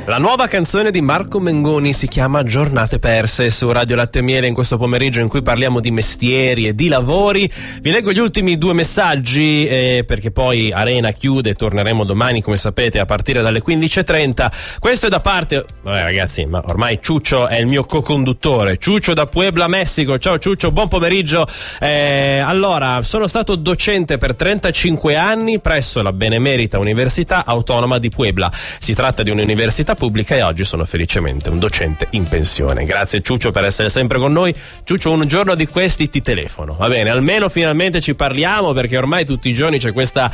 La nuova canzone di Marco Mengoni si chiama Giornate perse su Radio Latte e Miele in questo pomeriggio in cui parliamo di mestieri e di lavori. Vi leggo gli ultimi due messaggi perché poi Arena chiude e torneremo domani, come sapete, a partire dalle 15:30. Questo è da parte... ragazzi, ma ormai Ciuccio è il mio co-conduttore. Ciuccio da Puebla, Messico. Ciao Ciuccio, buon pomeriggio. Allora, sono stato docente per 35 anni presso la Benemerita Università Autonoma di Puebla. Si tratta di un'università pubblica e oggi sono felicemente un docente in pensione. Grazie Ciuccio per essere sempre con noi. Ciuccio, un giorno di questi ti telefono, va bene? Almeno finalmente ci parliamo, perché ormai tutti i giorni c'è questa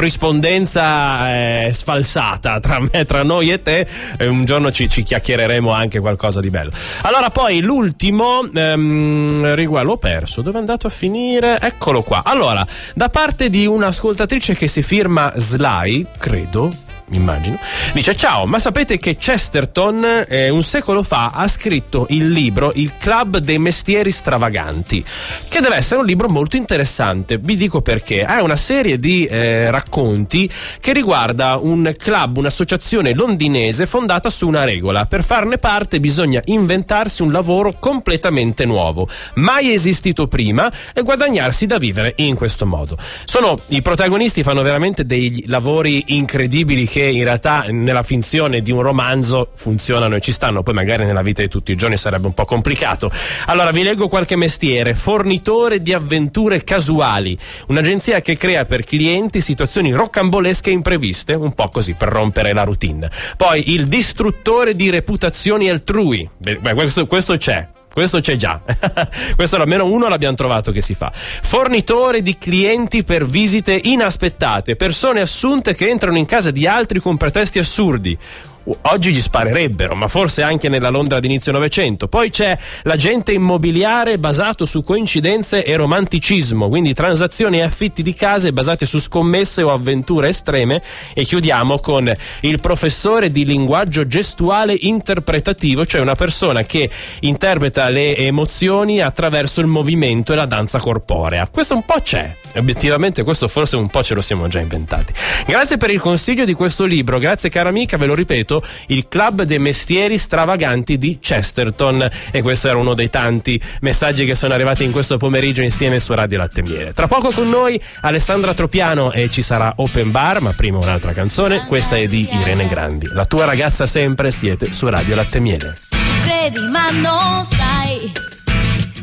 corrispondenza sfalsata tra noi e te. Un giorno ci chiacchiereremo anche qualcosa di bello. Allora, poi l'ultimo riguardo, l'ho perso, dove è andato a finire? Eccolo qua. Allora, da parte di un'ascoltatrice che si firma Sly, credo, immagino, dice: ciao, ma sapete che Chesterton un secolo fa ha scritto il libro Il Club dei Mestieri Stravaganti, che deve essere un libro molto interessante. Vi dico perché. È una serie di racconti che riguarda un club, un'associazione londinese fondata su una regola: per farne parte bisogna inventarsi un lavoro completamente nuovo, mai esistito prima, e guadagnarsi da vivere in questo modo. I protagonisti fanno veramente dei lavori incredibili che in realtà nella finzione di un romanzo funzionano e ci stanno, poi magari nella vita di tutti i giorni sarebbe un po' complicato. Allora vi leggo qualche mestiere: fornitore di avventure casuali, un'agenzia che crea per clienti situazioni rocambolesche e impreviste, un po' così per rompere la routine. Poi il distruttore di reputazioni altrui. Questo c'è. Questo c'è già. Questo almeno uno l'abbiamo trovato che si fa. Fornitore di clienti per visite inaspettate, persone assunte che entrano in casa di altri con pretesti assurdi. Oggi gli sparerebbero, ma forse anche nella Londra d'inizio Novecento. Poi c'è l'agente immobiliare basato su coincidenze e romanticismo, quindi transazioni e affitti di case basate su scommesse o avventure estreme. E chiudiamo con il professore di linguaggio gestuale interpretativo, cioè una persona che interpreta le emozioni attraverso il movimento e la danza corporea. Questo un po' c'è. Obiettivamente questo forse un po' ce lo siamo già inventati. Grazie per il consiglio di questo libro, grazie cara amica, ve lo ripeto, Il Club dei Mestieri Stravaganti di Chesterton. E questo era uno dei tanti messaggi che sono arrivati in questo pomeriggio insieme su Radio Latte e Miele. Tra poco con noi Alessandra Tropiano e ci sarà Open Bar, ma prima un'altra canzone. Questa è di Irene Grandi, La tua ragazza sempre. Siete su Radio Latte e Miele. Credi ma non sai